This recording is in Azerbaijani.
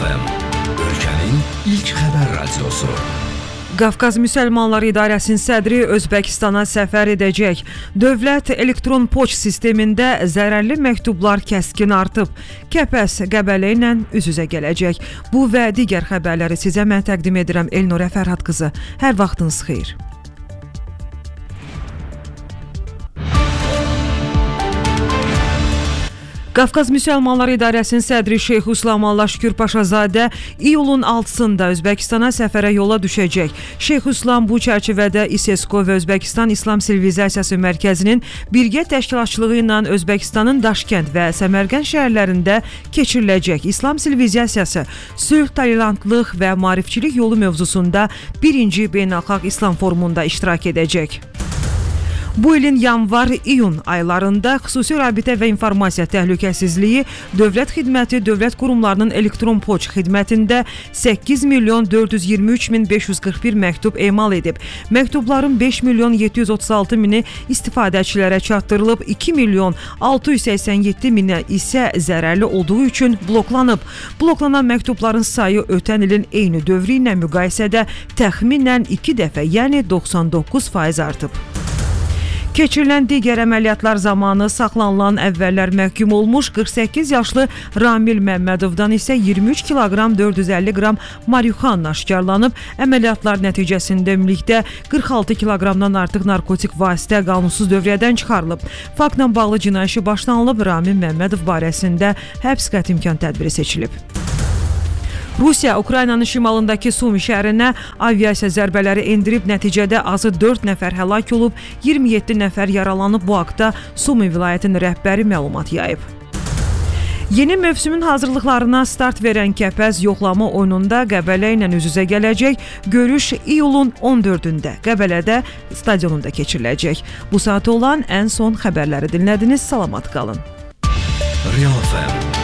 FM, ölkənin ilk xəbər radiosu. Qafqaz Müsəlmanları İdarəsinin sədri Özbəkistana səfər edəcək. Dövlət elektron poçt sistemində zərərli məktublar kəskin artıb. Kəpəz Qəbələ ilə üz-üzə gələcək. Bu və digər xəbərləri sizə mən təqdim edirəm Elnurə Fərhad qızı. Hər vaxtınız xeyir. Qafqaz Müsəlmanları İdarəsinin sədri Şeyx Hüslam Allah Şükür Paşazadə iyulun 6-sında Özbəkistana səfərə yola düşəcək. Şeyx Hüslam bu çərçivədə İSESCO və Özbəkistan İslam Sivilizasiyası Mərkəzinin birgə təşkilatçılığı ilə Özbəkistanın Daşkənd və Səmərqənd şəhərlərində keçiriləcək İslam Sivilizasiyası, sülh, tolerantlıq və maarifçilik yolu mövzusunda 1-ci Beynəlxalq İslam Forumunda iştirak edəcək. Bu ilin yanvar-iyun aylarında xüsusi rabitə və informasiya təhlükəsizliyi Dövlət Xidməti dövlət qurumlarının elektron poçt xidmətində 8.423.541 məktub emal edib. Məktubların 5.736.000-i istifadəçilərə çatdırılıb, 2.687.000-i isə zərərli olduğu üçün bloklanıb. Bloklanan məktubların sayı ötən ilin eyni dövrü ilə müqayisədə təxminən 2 dəfə, yəni 99% artıb. Keçirilən digər əməliyyatlar zamanı saxlanılan əvvəllər məhkum olmuş 48 yaşlı Ramil Məmmədovdan isə 23 kiloqram 450 qram marihuana aşkarlanıb. Əməliyyatlar nəticəsində ümumilikdə 46 kiloqramdan artıq narkotik vasitə qanunsuz dövriyədən çıxarılıb. Faktla bağlı cinayət işi başlanılıb. Ramil Məmmədov barəsində həbs qəti imkan tədbiri seçilib. Rusiya Ukraynanın şimalındakı Sumi şəhərinə aviasiya zərbələri endirib, nəticədə azı 4 nəfər həlak olub, 27 nəfər yaralanıb. Bu haqda Sumi vilayətinin rəhbəri məlumat yayıb. Yeni mövsümün hazırlıqlarına start verən Kəpəz yoxlama oyununda Qəbələ ilə üz-üzə gələcək. Görüş iyulun 14-də Qəbələdə stadionunda keçiriləcək. Bu saat olan ən son xəbərləri dinlədiniz. Salamat qalın. Real FM